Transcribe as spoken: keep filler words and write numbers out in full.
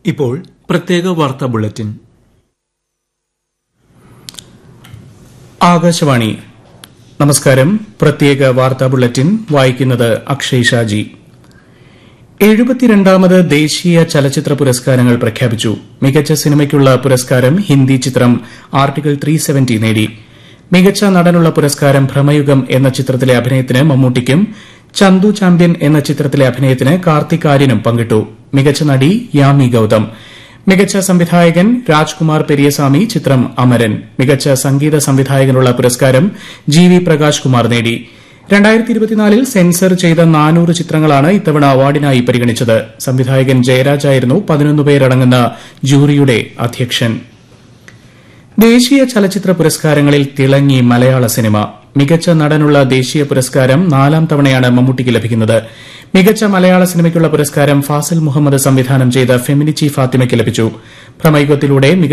ഇപ്പോൾ പ്രത്യേക വാർത്താ ബുള്ളറ്റിൻ. ആകാശവാണി. നമസ്കാരം. പ്രത്യേക വാർത്താ ബുള്ളറ്റിൻ വായിക്കുന്നത് അക്ഷയ് ഷാജി. എഴുപത്തിരണ്ടാമത് ദേശീയ ചലച്ചിത്ര പുരസ്കാരങ്ങൾ പ്രഖ്യാപിച്ചു. മികച്ച സിനിമയ്ക്കുള്ള പുരസ്കാരം ഹിന്ദി ചിത്രം ആർട്ടിക്കിൾ ത്രീ സെവന്റി നേടി. മികച്ച നടനുള്ള പുരസ്കാരം ഭ്രമയുഗം എന്ന ചിത്രത്തിലെ അഭിനയത്തിന് മമ്മൂട്ടിക്കും ചന്തു ചാമ്പ്യൻ എന്ന ചിത്രത്തിലെ അഭിനയത്തിന് കാർത്തിക് ആര്യനും പങ്കിട്ടു. മികച്ച നടി യാമി ഗൌതം. മികച്ച സംവിധായകൻ രാജ്കുമാർ പെരിയസാമി ചിത്രം അമരൻ. മികച്ച സംഗീത സംവിധായകനുള്ള പുരസ്കാരം ജി വി പ്രകാശ് കുമാർ നേടി. രണ്ടായിരത്തി ഇരുപത്തിനാലിൽ സെൻസർ ചെയ്ത നാനൂറ് ചിത്രങ്ങളാണ് ഇത്തവണ അവാർഡിനായി പരിഗണിച്ചത്. സംവിധായകൻ ജയരാജായിരുന്നു പതിനൊന്ന് പേരടങ്ങുന്ന ജൂറിയുടെ അധ്യക്ഷൻ. ദേശീയ ചലച്ചിത്ര പുരസ്കാരങ്ങളിൽ തിളങ്ങി മലയാള സിനിമ. മികച്ച നടനുള്ള ദേശീയ പുരസ്കാരം നാലാം തവണയാണ് മമ്മൂട്ടിക്ക് ലഭിക്കുന്നത്. മികച്ച മലയാള സിനിമയ്ക്കുള്ള പുരസ്കാരം ഫാസിൽ മുഹമ്മദ് സംവിധാനം ചെയ്ത ഫെമിനിച്ചി ഫാത്തിമയ്ക്ക് ലഭിച്ചു. ഭ്രമയുഗത്തിലൂടെ